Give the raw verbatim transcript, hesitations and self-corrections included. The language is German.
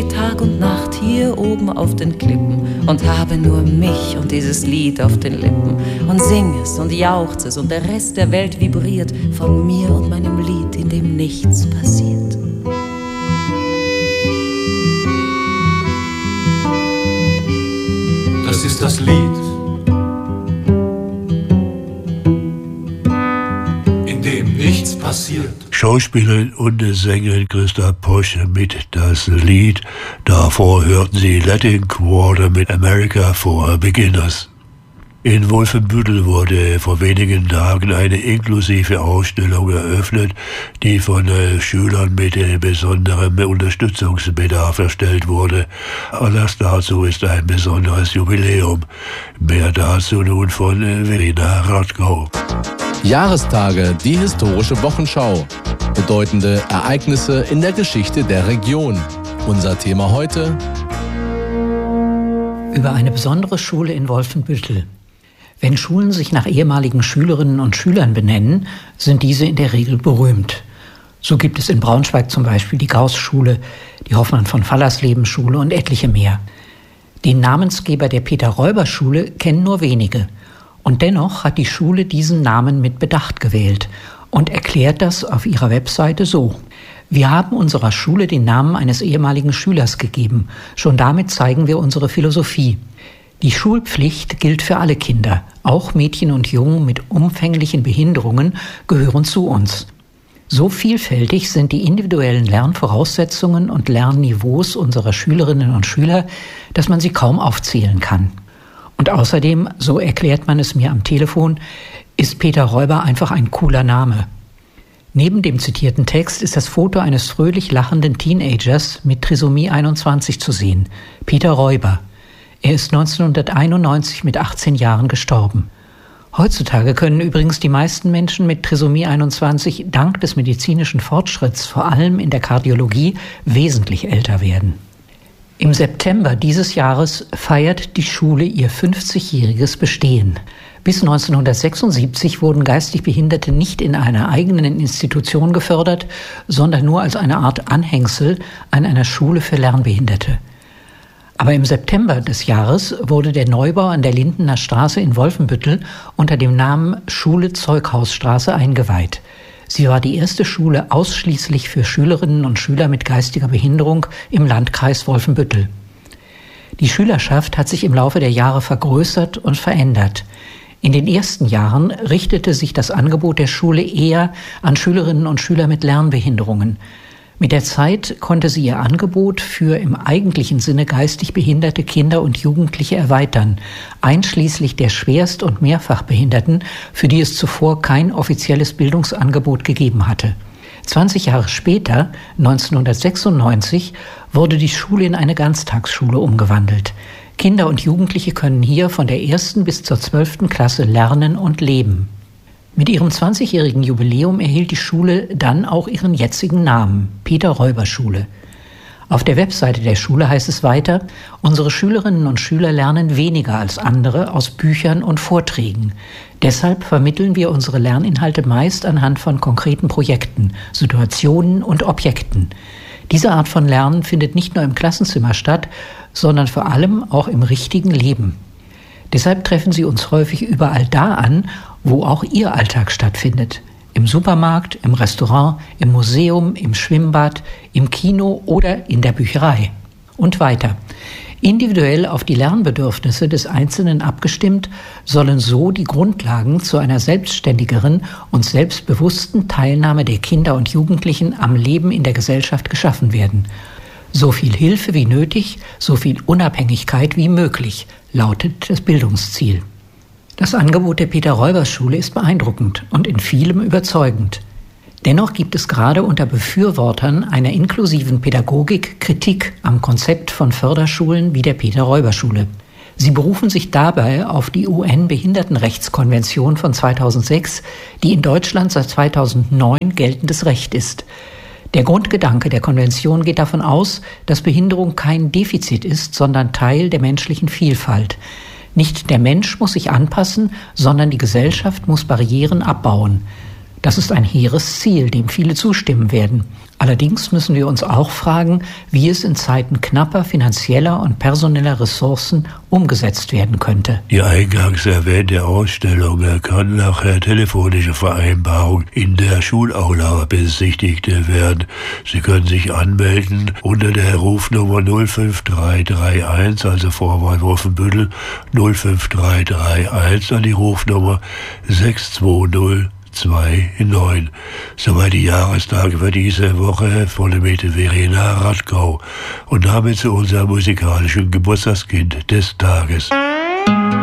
stehe Tag und Nacht hier oben auf den Klippen und habe nur mich und dieses Lied auf den Lippen und sing es und jauchze es und der Rest der Welt vibriert von mir und meinem Lied, in dem nichts passiert. Das ist das Lied, in dem nichts passiert. Schauspielerin und Sängerin Christa Posch mit das Lied. Davor hörten Sie Latin Quarter mit America for Beginners. In Wolfenbüttel wurde vor wenigen Tagen eine inklusive Ausstellung eröffnet, die von Schülern mit besonderem Unterstützungsbedarf erstellt wurde. Anlass dazu ist ein besonderes Jubiläum. Mehr dazu nun von Verena Radko. Jahrestage, die historische Wochenschau. Bedeutende Ereignisse in der Geschichte der Region. Unser Thema heute: über eine besondere Schule in Wolfenbüttel. Wenn Schulen sich nach ehemaligen Schülerinnen und Schülern benennen, sind diese in der Regel berühmt. So gibt es in Braunschweig zum Beispiel die Gauß-Schule, die Hoffmann von Fallersleben-Schule und etliche mehr. Den Namensgeber der Peter-Räuber-Schule kennen nur wenige. Und dennoch hat die Schule diesen Namen mit Bedacht gewählt und erklärt das auf ihrer Webseite so: Wir haben unserer Schule den Namen eines ehemaligen Schülers gegeben. Schon damit zeigen wir unsere Philosophie. Die Schulpflicht gilt für alle Kinder. Auch Mädchen und Jungen mit umfänglichen Behinderungen gehören zu uns. So vielfältig sind die individuellen Lernvoraussetzungen und Lernniveaus unserer Schülerinnen und Schüler, dass man sie kaum aufzählen kann. Und außerdem, so erklärt man es mir am Telefon, ist Peter Räuber einfach ein cooler Name. Neben dem zitierten Text ist das Foto eines fröhlich lachenden Teenagers mit Trisomie einundzwanzig zu sehen. Peter Räuber. Er ist neunzehnhunderteinundneunzig mit achtzehn Jahren gestorben. Heutzutage können übrigens die meisten Menschen mit Trisomie einundzwanzig dank des medizinischen Fortschritts, vor allem in der Kardiologie, wesentlich älter werden. Im September dieses Jahres feiert die Schule ihr fünfzigjähriges Bestehen. Bis neunzehnhundertsechsundsiebzig wurden geistig Behinderte nicht in einer eigenen Institution gefördert, sondern nur als eine Art Anhängsel an einer Schule für Lernbehinderte. Aber im September des Jahres wurde der Neubau an der Lindener Straße in Wolfenbüttel unter dem Namen Schule Zeughausstraße eingeweiht. Sie war die erste Schule ausschließlich für Schülerinnen und Schüler mit geistiger Behinderung im Landkreis Wolfenbüttel. Die Schülerschaft hat sich im Laufe der Jahre vergrößert und verändert. In den ersten Jahren richtete sich das Angebot der Schule eher an Schülerinnen und Schüler mit Lernbehinderungen. Mit der Zeit konnte sie ihr Angebot für im eigentlichen Sinne geistig behinderte Kinder und Jugendliche erweitern, einschließlich der Schwerst- und Mehrfachbehinderten, für die es zuvor kein offizielles Bildungsangebot gegeben hatte. zwanzig Jahre später, neunzehnhundertsechsundneunzig, wurde die Schule in eine Ganztagsschule umgewandelt. Kinder und Jugendliche können hier von der ersten bis zur zwölften Klasse lernen und leben. Mit ihrem zwanzigjährigen Jubiläum erhielt die Schule dann auch ihren jetzigen Namen, Peter-Räuber-Schule. Auf der Webseite der Schule heißt es weiter: Unsere Schülerinnen und Schüler lernen weniger als andere aus Büchern und Vorträgen. Deshalb vermitteln wir unsere Lerninhalte meist anhand von konkreten Projekten, Situationen und Objekten. Diese Art von Lernen findet nicht nur im Klassenzimmer statt, sondern vor allem auch im richtigen Leben. Deshalb treffen Sie uns häufig überall da an, wo auch Ihr Alltag stattfindet. Im Supermarkt, im Restaurant, im Museum, im Schwimmbad, im Kino oder in der Bücherei. Und weiter. Individuell auf die Lernbedürfnisse des Einzelnen abgestimmt, sollen so die Grundlagen zu einer selbstständigeren und selbstbewussten Teilnahme der Kinder und Jugendlichen am Leben in der Gesellschaft geschaffen werden. So viel Hilfe wie nötig, so viel Unabhängigkeit wie möglich, lautet das Bildungsziel. Das Angebot der Peter-Räuber-Schule ist beeindruckend und in vielem überzeugend. Dennoch gibt es gerade unter Befürwortern einer inklusiven Pädagogik Kritik am Konzept von Förderschulen wie der Peter-Räuber-Schule. Sie berufen sich dabei auf die U N-Behindertenrechtskonvention von zweitausendsechs, die in Deutschland seit zweitausendneun geltendes Recht ist. Der Grundgedanke der Konvention geht davon aus, dass Behinderung kein Defizit ist, sondern Teil der menschlichen Vielfalt. Nicht der Mensch muss sich anpassen, sondern die Gesellschaft muss Barrieren abbauen. Das ist ein hehres Ziel, dem viele zustimmen werden. Allerdings müssen wir uns auch fragen, wie es in Zeiten knapper finanzieller und personeller Ressourcen umgesetzt werden könnte. Die eingangs erwähnte Ausstellung kann nach der telefonischen Vereinbarung in der Schulaula besichtigt werden. Sie können sich anmelden unter der Rufnummer null fünf drei drei eins, also Vorwahl Wolfenbüttel, null fünf drei drei eins an die Rufnummer sechs zwei null zwei neun. Soweit die Jahrestage für diese Woche von der Mitte Verena Radkau und damit zu unserem musikalischen Geburtstagskind des Tages.